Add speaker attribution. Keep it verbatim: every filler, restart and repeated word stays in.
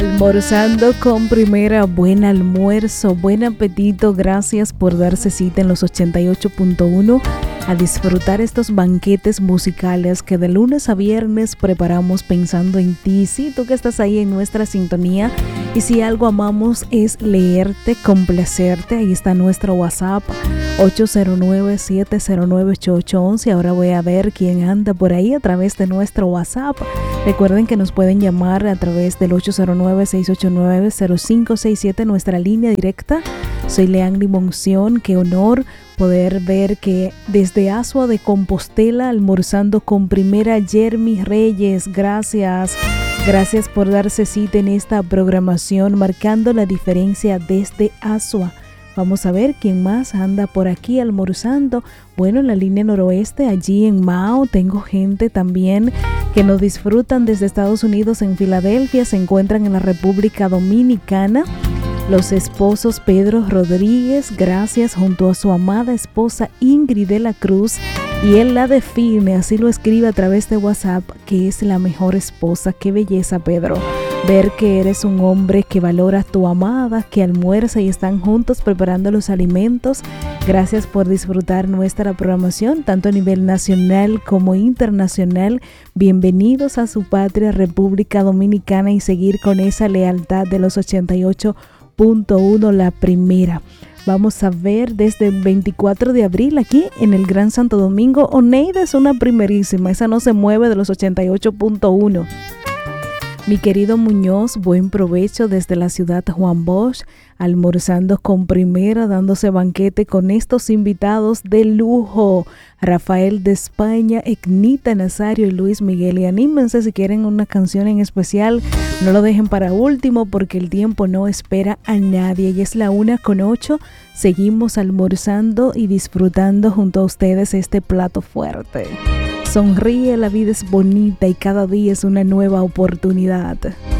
Speaker 1: Almorzando con Primera, buen almuerzo, buen apetito. Gracias por darse cita en los ochenta y ocho punto uno a disfrutar estos banquetes musicales que de lunes a viernes preparamos pensando en ti. Sí, tú que estás ahí en nuestra sintonía, y si algo amamos es leerte, complacerte. Ahí está nuestro WhatsApp ocho cero nueve, siete cero nueve, ocho ocho uno uno. Ahora voy a ver quién anda por ahí a través de nuestro WhatsApp. Recuerden que nos pueden llamar a través del ocho cero nueve, seis ocho nueve, cero cinco seis siete, nuestra línea directa. Soy Leanny Monción. Qué honor poder ver que desde Asua de Compostela, almorzando con Primera, Jeremy Reyes. Gracias. Gracias por darse cita en esta programación, marcando la diferencia desde Asua. Vamos a ver quién más anda por aquí almorzando. Bueno, en la línea noroeste, allí en Mao, tengo gente también que nos disfrutan desde Estados Unidos. En Filadelfia, se encuentran en la República Dominicana los esposos Pedro Rodríguez, gracias, junto a su amada esposa Ingrid de la Cruz, y él la define, así lo escribe a través de WhatsApp, que es la mejor esposa. Qué belleza, Pedro, ver que eres un hombre que valora a tu amada, que almuerza y están juntos preparando los alimentos. Gracias por disfrutar nuestra programación, tanto a nivel nacional como internacional. Bienvenidos a su patria, República Dominicana, y seguir con esa lealtad de los ochenta y ocho punto uno, la Primera. Vamos a ver desde el veinticuatro de abril aquí en el Gran Santo Domingo. Oneida es una primerísima, esa no se mueve de los ochenta y ocho punto uno. Mi querido Muñoz, buen provecho desde la ciudad Juan Bosch, almorzando con Primera, dándose banquete con estos invitados de lujo. Rafael de España, Egnita Nazario y Luis Miguel. Y anímense si quieren una canción en especial, no lo dejen para último porque el tiempo no espera a nadie. Y es la una con ocho, seguimos almorzando y disfrutando junto a ustedes este plato fuerte. Sonríe, la vida es bonita y cada día es una nueva oportunidad.